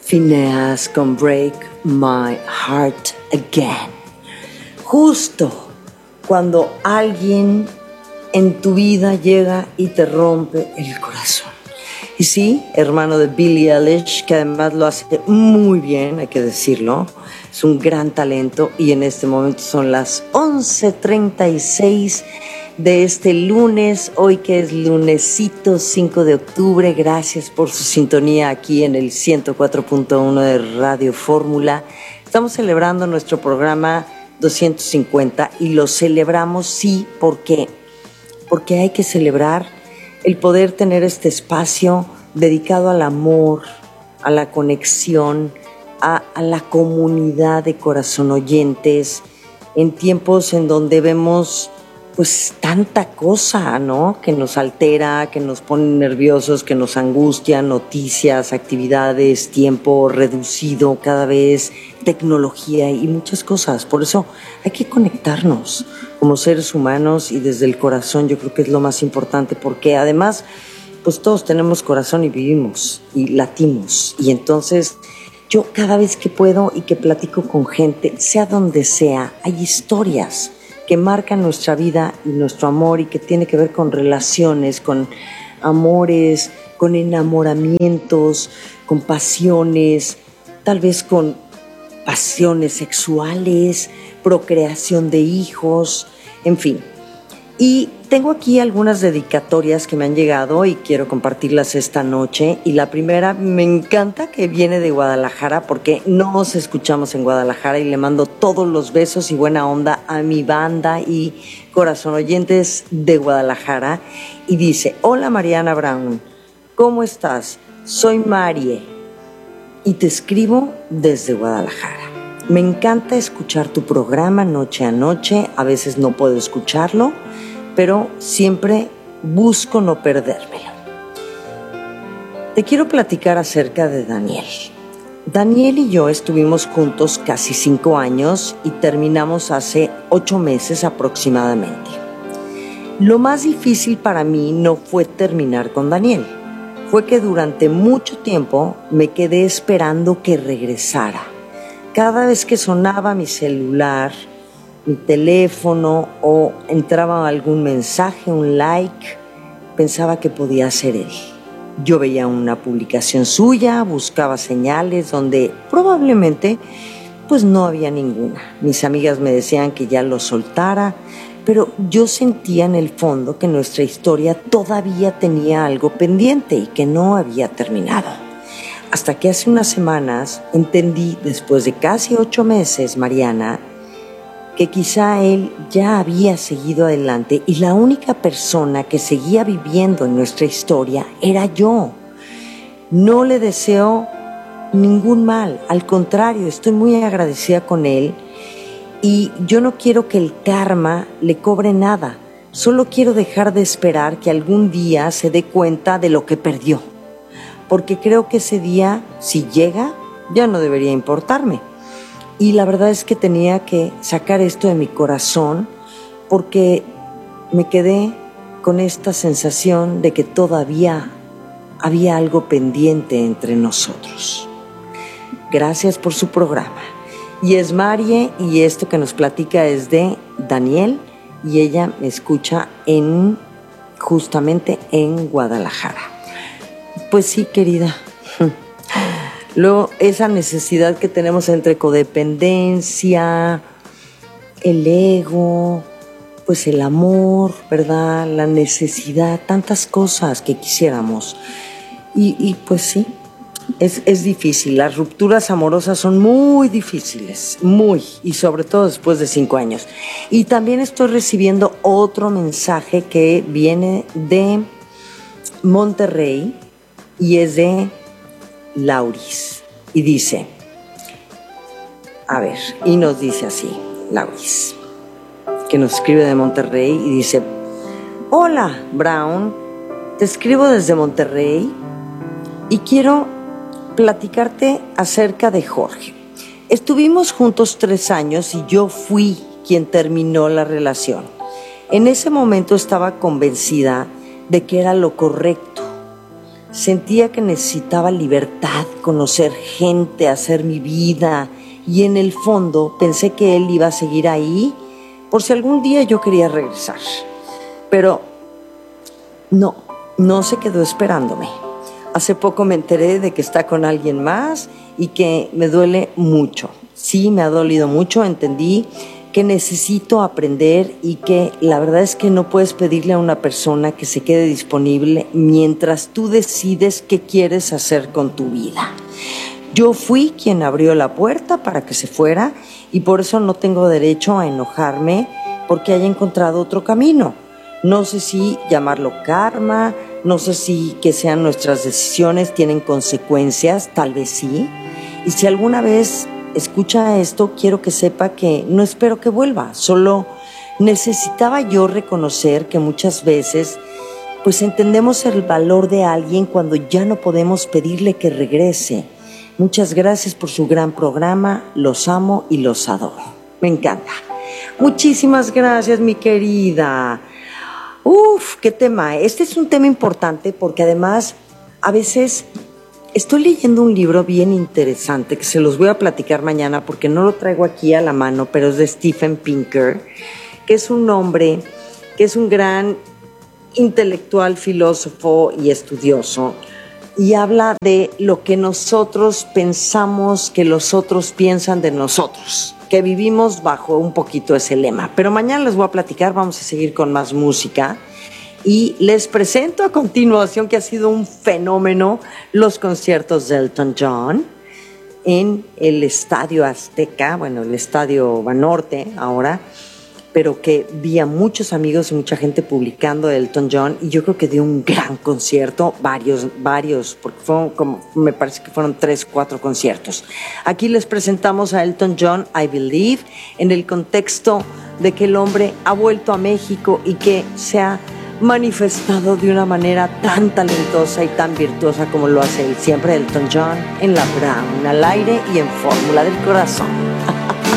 Phineas con Break My Heart Again. Justo cuando alguien en tu vida llega y te rompe el corazón. Y sí, hermano de Billie Eilish, que además lo hace muy bien, hay que decirlo. Es un gran talento y en este momento son las 11:36 de este lunes, hoy que es lunesito 5 de octubre. Gracias por su sintonía aquí en el 104.1 de Radio Fórmula. Estamos celebrando nuestro programa 250 y lo celebramos, sí, porque hay que celebrar el poder tener este espacio dedicado al amor, a la conexión, a la comunidad de corazón oyentes, en tiempos en donde vemos pues tanta cosa, ¿no? Que nos altera, que nos pone nerviosos, que nos angustia, noticias, actividades, tiempo reducido cada vez, tecnología y muchas cosas. Por eso hay que conectarnos como seres humanos y desde el corazón. Yo creo que es lo más importante, porque además pues todos tenemos corazón y vivimos y latimos. Y entonces yo cada vez que puedo y que platico con gente, sea donde sea, hay historias que marcan nuestra vida y nuestro amor y que tiene que ver con relaciones, con amores, con enamoramientos, con pasiones, tal vez con pasiones sexuales, procreación de hijos, en fin. Y tengo aquí algunas dedicatorias que me han llegado y quiero compartirlas esta noche. Y la primera me encanta, que viene de Guadalajara, porque nos escuchamos en Guadalajara, y le mando todos los besos y buena onda a mi banda y corazón oyentes de Guadalajara. Y dice: hola Mariana Brown, ¿cómo estás? Soy Marie y te escribo desde Guadalajara. Me encanta escuchar tu programa noche a noche. A veces no puedo escucharlo, pero siempre busco no perdérmelo. Te quiero platicar acerca de Daniel. Daniel y yo estuvimos juntos casi 5 años y terminamos hace 8 meses aproximadamente. Lo más difícil para mí no fue terminar con Daniel. Fue que durante mucho tiempo me quedé esperando que regresara. Cada vez que sonaba mi celular, mi teléfono o entraba algún mensaje, un like, pensaba que podía ser él. Yo veía una publicación suya, buscaba señales donde probablemente pues no había ninguna. Mis amigas me decían que ya lo soltara, pero yo sentía en el fondo que nuestra historia todavía tenía algo pendiente y que no había terminado. Hasta que hace unas semanas entendí, después de casi 8 meses, Mariana, que quizá él ya había seguido adelante y la única persona que seguía viviendo en nuestra historia era yo. No le deseo ningún mal, al contrario, estoy muy agradecida con él y yo no quiero que el karma le cobre nada, solo quiero dejar de esperar que algún día se dé cuenta de lo que perdió, porque creo que ese día, si llega, ya no debería importarme. Y la verdad es que tenía que sacar esto de mi corazón porque me quedé con esta sensación de que todavía había algo pendiente entre nosotros. Gracias por su programa. Y es Marie, y esto que nos platica es de Daniel, y ella me escucha justamente en Guadalajara. Pues sí, querida. Luego, esa necesidad que tenemos entre codependencia, el ego, pues el amor, ¿verdad? La necesidad, tantas cosas que quisiéramos. Y pues sí, es difícil. Las rupturas amorosas son muy difíciles, y sobre todo después de 5 años. Y también estoy recibiendo otro mensaje que viene de Monterrey y es de Lauris, y dice, y nos dice así, Lauris, que nos escribe de Monterrey, y dice: hola Brown, te escribo desde Monterrey y quiero platicarte acerca de Jorge. Estuvimos juntos 3 años y yo fui quien terminó la relación. En ese momento estaba convencida de que era lo correcto. Sentía que necesitaba libertad, conocer gente, hacer mi vida, y en el fondo pensé que él iba a seguir ahí por si algún día yo quería regresar. Pero no se quedó esperándome. Hace poco me enteré de que está con alguien más y que me duele mucho. Sí, me ha dolido mucho, entendí que necesito aprender y que la verdad es que no puedes pedirle a una persona que se quede disponible mientras tú decides qué quieres hacer con tu vida. Yo fui quien abrió la puerta para que se fuera y por eso no tengo derecho a enojarme porque haya encontrado otro camino. No sé si llamarlo karma, no sé si que sean nuestras decisiones, tienen consecuencias, tal vez sí. Y si alguna vez escucha esto, quiero que sepa que no espero que vuelva, solo necesitaba yo reconocer que muchas veces pues entendemos el valor de alguien cuando ya no podemos pedirle que regrese. Muchas gracias por su gran programa, los amo y los adoro. Me encanta. Muchísimas gracias, mi querida. Uf, qué tema. Este es un tema importante porque además a veces estoy leyendo un libro bien interesante que se los voy a platicar mañana porque no lo traigo aquí a la mano, pero es de Steven Pinker, que es un hombre que es un gran intelectual, filósofo y estudioso, y habla de lo que nosotros pensamos que los otros piensan de nosotros, que vivimos bajo un poquito ese lema. Pero mañana les voy a platicar, vamos a seguir con más música. Y les presento a continuación, que ha sido un fenómeno, los conciertos de Elton John en el Estadio Azteca, bueno, el Estadio Banorte ahora, pero que vi a muchos amigos y mucha gente publicando de Elton John, y yo creo que dio un gran concierto, varios, porque fueron como, me parece que fueron 3, 4 conciertos. Aquí les presentamos a Elton John, I Believe, en el contexto de que el hombre ha vuelto a México y que se ha manifestado de una manera tan talentosa y tan virtuosa como lo hace él siempre, Elton John, en la Brown, al aire y en Fórmula del Corazón.